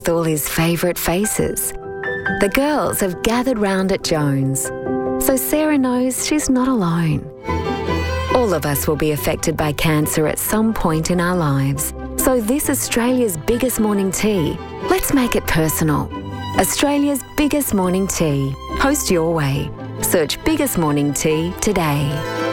with all his favourite faces. The girls have gathered round at Jones, so Sarah knows she's not alone. All of us will be affected by cancer at some point in our lives. So this Australia's biggest morning tea, let's make it personal. Australia's biggest morning tea. Host your way. Search Biggest Morning Tea today.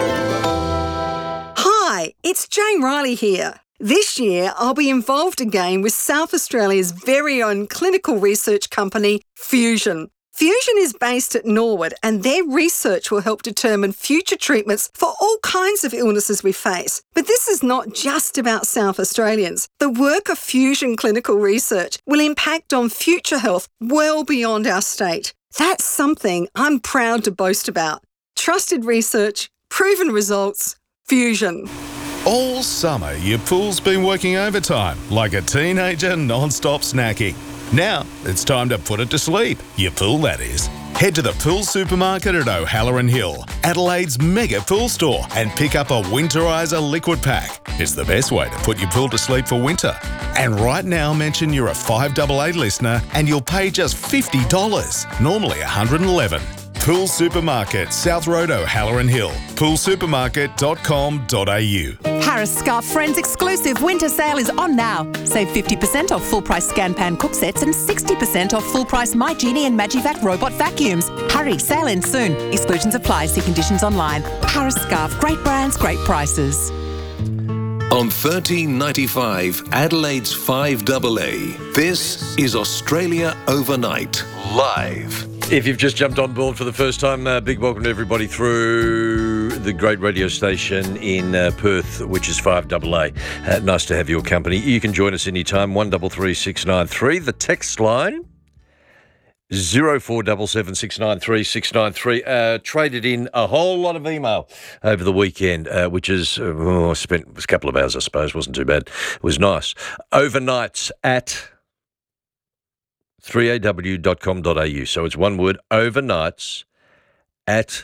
Hi, it's Jane Riley here. This year, I'll be involved again with South Australia's very own clinical research company, Fusion. Fusion is based at Norwood, and their research will help determine future treatments for all kinds of illnesses we face. But this is not just about South Australians. The work of Fusion Clinical Research will impact on future health well beyond our state. That's something I'm proud to boast about. Trusted research, proven results, Fusion. All summer, your pool's been working overtime like a teenager non-stop snacking. Now, it's time to put it to sleep. Your pool, that is. Head to the Pool Supermarket at O'Halloran Hill, Adelaide's mega pool store, and pick up a Winterizer liquid pack. It's the best way to put your pool to sleep for winter. And right now, mention you're a 588 listener and you'll pay just $50, normally $111. Pool Supermarket, South Road, O'Halloran Hill. poolsupermarket.com.au. Harris Scarf Friends exclusive winter sale is on now. Save 50% off full price Scan Pan cook sets and 60% off full price My Genie and Magivac robot vacuums. Hurry, sale ends soon. Exclusions apply. See conditions online. Harris Scarf, great brands, great prices. On 1395 Adelaide's 5AA, this is Australia Overnight, live. If you've just jumped on board for the first time, big welcome to everybody through the great radio station in Perth, which is 5AA. Nice to have your company. You can join us anytime, 133 693. The text line, 0477 693 693. Traded in a whole lot of email over the weekend, which is, I spent a couple of hours, I suppose. Wasn't too bad. It was nice. Overnights at 3aw.com.au. So it's one word, overnights at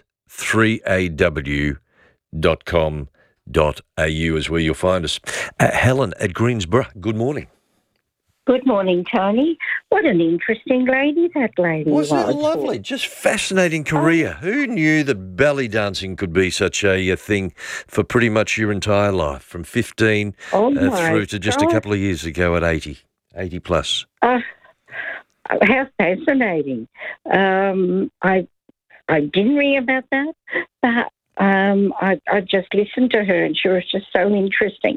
3aw.com.au is where you'll find us. Helen at Greensborough, good morning. Good morning, Tony. What an interesting lady that lady was. Wasn't it lovely? Just fascinating career. Who knew that belly dancing could be such a thing for pretty much your entire life, from 15 through to just a couple of years ago at 80 plus? How fascinating. I didn't read about that, but I just listened to her and she was just so interesting.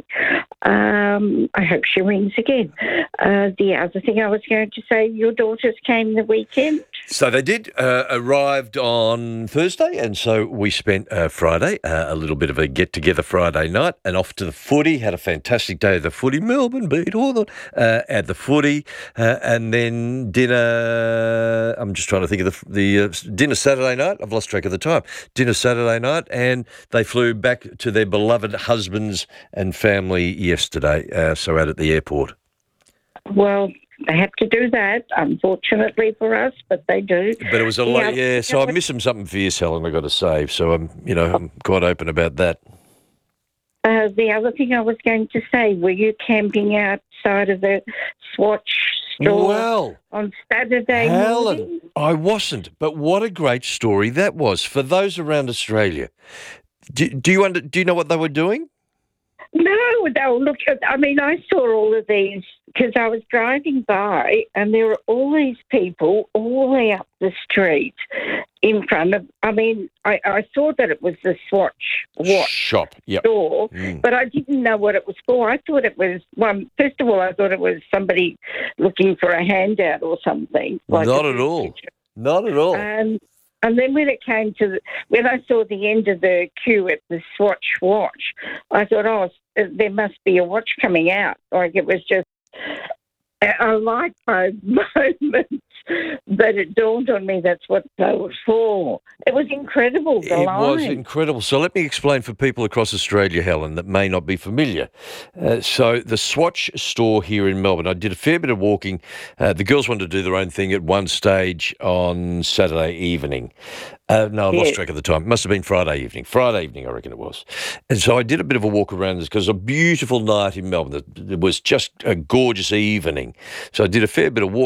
I hope she rings again. The other thing I was going to say, your daughters came the weekend. So they did, arrived on Thursday, and so we spent Friday, a little bit of a get-together Friday night, and off to the footy, had a fantastic day of the footy. Melbourne beat Hawthorn at the footy, and then dinner, I'm just trying to think of the dinner Saturday night. I've lost track of the time. Dinner Saturday night, and they flew back to their beloved husbands and family yesterday, so out at the airport. Well, they have to do that, unfortunately for us, but they do. But it was a lot, yeah. So I miss them something fierce, Helen, I've got to say. So I'm quite open about that. The other thing I was going to say, were you camping outside of the Swatch store on Saturday Helen, morning? I wasn't, but what a great story that was for those around Australia. Do you know what they were doing? No, look, I saw all of these because I was driving by and there were all these people all the way up the street in front of, I saw that it was the Swatch shop store, but I didn't know what it was for. I thought it was, first of all, I thought it was somebody looking for a handout or something. Not at all. Not at all. And then when it came to when I saw the end of the queue at the Swatch watch, I thought, there must be a watch coming out. Like it was just a light bulb moment. but it dawned on me that's what they were for. It was incredible, the line. It was incredible. So let me explain for people across Australia, Helen, that may not be familiar. So the Swatch store here in Melbourne, I did a fair bit of walking. The girls wanted to do their own thing at one stage on Saturday evening. No, I lost track of the time. It must have been Friday evening. Friday evening, I reckon it was. And so I did a bit of a walk around this because it was a beautiful night in Melbourne. It was just a gorgeous evening. So I did a fair bit of walking.